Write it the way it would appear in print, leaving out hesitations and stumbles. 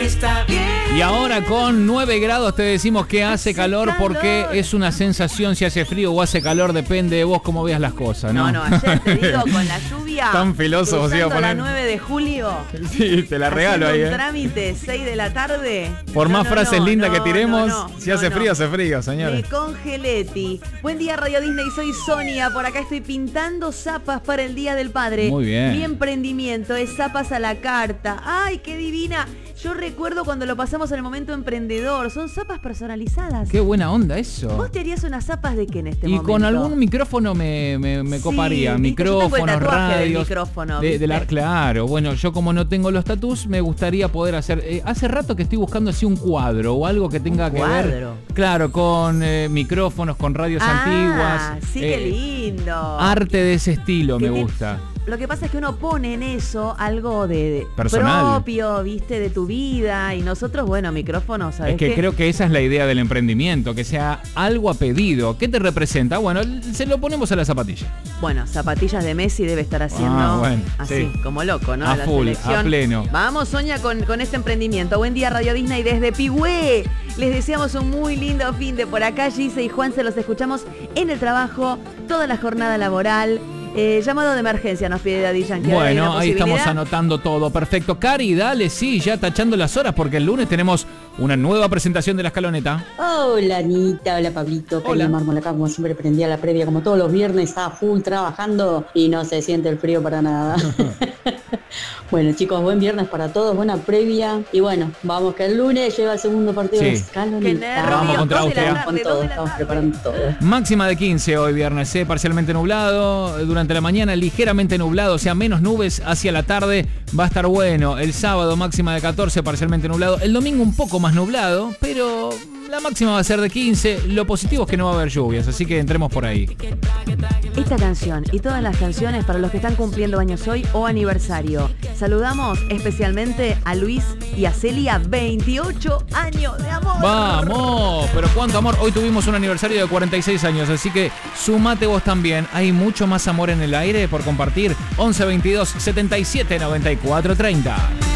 está bien. Y ahora con 9 grados te decimos que hace calor porque es una sensación, si hace frío o hace calor, depende de vos cómo veas las cosas, ¿no? No, ayer te digo, con la lluvia. Tan filósofo, cruzando iba a poner. la 9 de julio. Sí, te la regalo ahí, un trámite, 6 de la tarde. Por más frases lindas que tiremos, si hace frío, hace frío, Me señores. congeleti. Buen día, Radio Disney, soy Sonia. Por acá estoy pintando zapas para el Día del Padre. Muy bien. Mi emprendimiento es zapas a la carta. ¡Ay, qué divina! Yo recuerdo cuando lo pasamos en el momento emprendedor. Son zapas personalizadas. Qué buena onda eso. ¿Vos te harías unas zapas de qué en este Y momento? con algún micrófono me coparía. Sí, viste, yo tengo el Micrófonos, tatuaje del radios. micrófono, Claro, bueno, yo como no tengo los tatús, me gustaría poder hacer. Hace rato que estoy buscando así un cuadro o algo que tenga que ver. Claro, con micrófonos, con radios antiguas. Sí, qué lindo. Arte de ese estilo me gusta. Lo que pasa es que uno pone en eso algo de personal, propio, viste, de tu vida. Y nosotros, bueno, micrófonos, ¿sabes? Es que qué? creo que esa es la idea del emprendimiento, que sea algo a pedido. ¿Qué te representa? Bueno, se lo ponemos a la zapatilla. Bueno, zapatillas de Messi debe estar haciendo así, como loco, ¿no? A la full, selección. a pleno. Vamos, Sonia, con este emprendimiento. Buen día, Radio Disney desde Pigüé. Les deseamos un muy lindo fin de por acá. Gise y Juan, se los escuchamos en el trabajo, toda la jornada laboral. Llamado de emergencia nos pide Daddy Yankee. Bueno, ahí estamos anotando todo. Perfecto. Cari, dale, sí, ya tachando las horas porque el lunes tenemos una nueva presentación de la escaloneta. Hola Anita, hola Pablito, Hola Mármol acá, como siempre prendía la previa, como todos los viernes, a full trabajando y no se siente el frío para nada. Bueno chicos, buen viernes para todos, buena previa y bueno, vamos que el lunes llega el segundo partido de escaloneta. Vamos contra Austria. Con todo, estamos preparando todo. Máxima de 15 hoy viernes, parcialmente nublado, durante la mañana ligeramente nublado, o sea, menos nubes hacia la tarde, va a estar bueno. El sábado máxima de 14, parcialmente nublado. El domingo un poco más nublado, pero la máxima va a ser de 15. Lo positivo es que no va a haber lluvias, así que entremos por ahí. Esta canción y todas las canciones para los que están cumpliendo años hoy o aniversario. Saludamos especialmente a Luis y a Celia, 28 años de amor. ¡Vamos! Pero cuánto amor. Hoy tuvimos un aniversario de 46 años, así que sumate vos también. Hay mucho más amor en el aire por compartir. 11 22 77 94 30.